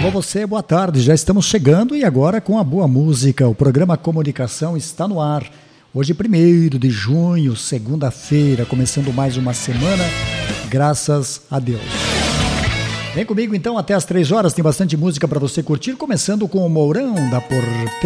Alô você, boa tarde, já estamos chegando e agora com a boa música, o programa Comunicação está no ar. Hoje 1º de junho, segunda-feira, começando mais uma semana, graças a Deus. Vem comigo então até as 3 horas, tem bastante música para você curtir, começando com o Mourão da Porteira.